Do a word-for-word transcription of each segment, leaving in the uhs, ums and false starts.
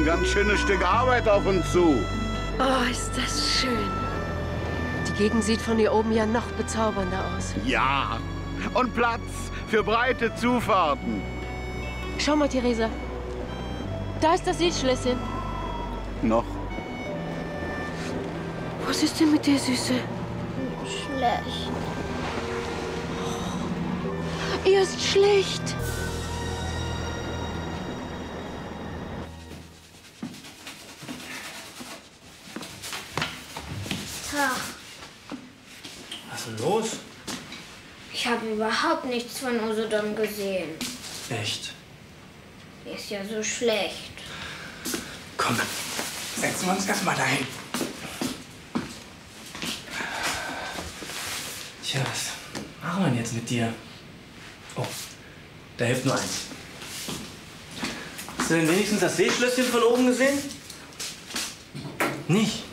ein ganz schönes Stück Arbeit auf uns zu. Oh, ist das schön. Die Gegend sieht von hier oben ja noch bezaubernder aus. Ja, und Platz für breite Zufahrten. Schau mal, Theresa. Da ist das Seeschlösschen. Noch. Was ist denn mit der Süße? Schlecht. Ihr ist schlecht. Tag. Was ist denn los? Ich habe überhaupt nichts von Usedom gesehen. Echt? Die ist ja so schlecht. Komm, setzen wir uns erstmal dahin. Tja, was machen wir denn jetzt mit dir? Oh, da hilft nur eins. Hast du denn wenigstens das Seeschlösschen von oben gesehen? Nicht?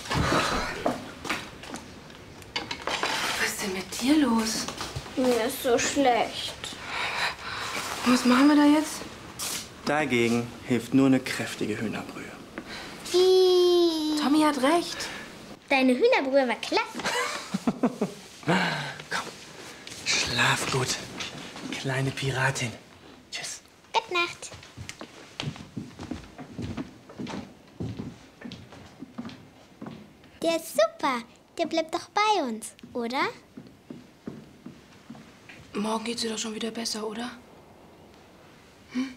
Was ist denn mit dir los? Mir ist so schlecht. Was machen wir da jetzt? Dagegen hilft nur eine kräftige Hühnerbrühe. Die... Tommy hat recht. Deine Hühnerbrühe war klasse. Komm, schlaf gut, kleine Piratin. Tschüss. Gute Nacht. Der ist super. Der bleibt doch bei uns, oder? Morgen geht's dir doch schon wieder besser, oder? Hm?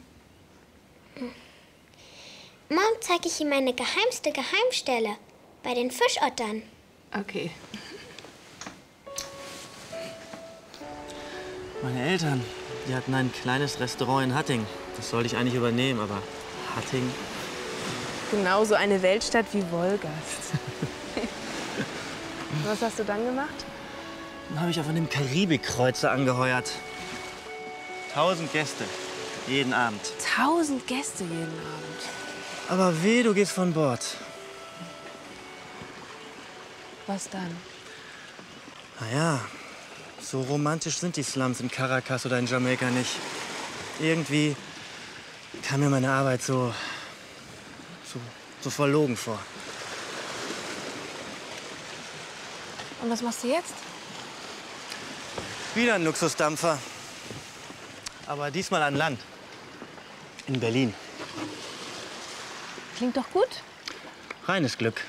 Morgen zeige ich ihm meine geheimste Geheimstelle. Bei den Fischottern. Okay. Meine Eltern, die hatten ein kleines Restaurant in Hatting. Das sollte ich eigentlich übernehmen, aber Hatting... Genauso eine Weltstadt wie Wolgast. Was hast du dann gemacht? Dann habe ich auf einem Karibikkreuzer angeheuert. Tausend Gäste, jeden Abend. Tausend Gäste jeden Abend. Aber weh, du gehst von Bord. Was dann? Na ja, so romantisch sind die Slums in Caracas oder in Jamaika nicht. Irgendwie kam mir meine Arbeit so, so, so verlogen vor. Und was machst du jetzt? Wieder ein Luxusdampfer. Aber diesmal an Land. In Berlin. Klingt doch gut. Reines Glück.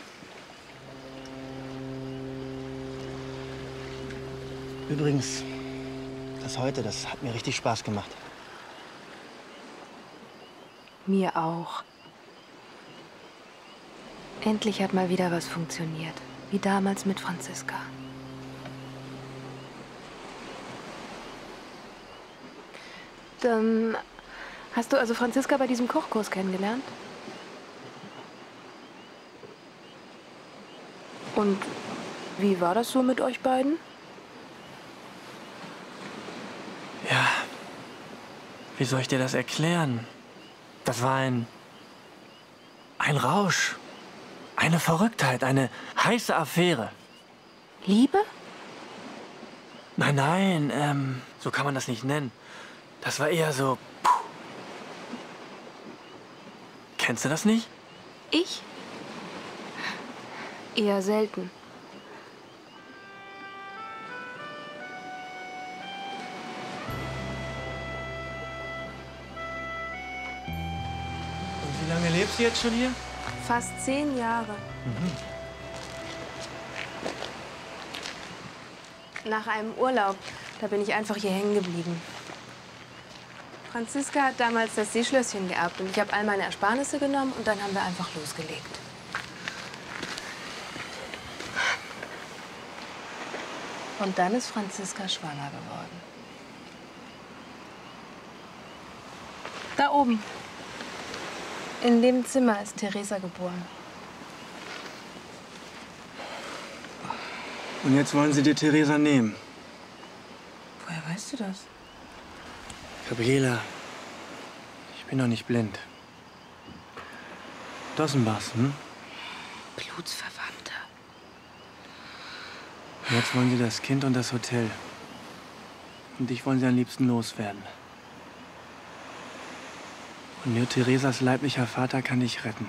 Übrigens, das heute, das hat mir richtig Spaß gemacht. Mir auch. Endlich hat mal wieder was funktioniert. Wie damals mit Franziska. Dann hast du also Franziska bei diesem Kochkurs kennengelernt? Und wie war das so mit euch beiden? Ja, wie soll ich dir das erklären? Das war ein, ein Rausch, eine Verrücktheit, eine heiße Affäre. Liebe? Nein, nein, ähm, so kann man das nicht nennen. Das war eher so... Puh. Kennst du das nicht? Ich? Eher selten. Und wie lange lebst du jetzt schon hier? Fast zehn Jahre. Mhm. Nach einem Urlaub, da bin ich einfach hier hängen geblieben. Franziska hat damals das Seeschlösschen geerbt und ich habe all meine Ersparnisse genommen und dann haben wir einfach losgelegt. Und dann ist Franziska schwanger geworden. Da oben. In dem Zimmer ist Theresa geboren. Und jetzt wollen sie dir Theresa nehmen. Woher weißt du das? Gabriela, ich bin doch nicht blind. Dossenbachs, hm? Blutsverwandter. Und jetzt wollen sie das Kind und das Hotel. Und dich wollen sie am liebsten loswerden. Und nur Theresas leiblicher Vater kann dich retten.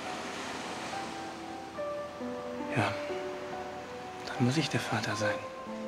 Ja, dann muss ich der Vater sein.